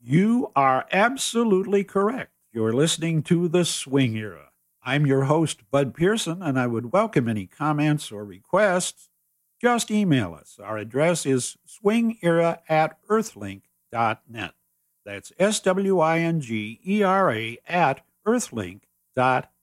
You are absolutely correct. You're listening to The Swing Era. I'm your host, Bud Pearson, and I would welcome any comments or requests. Just email us. Our address is swingera@earthlink.net. That's SWINGERA at earthlink.net.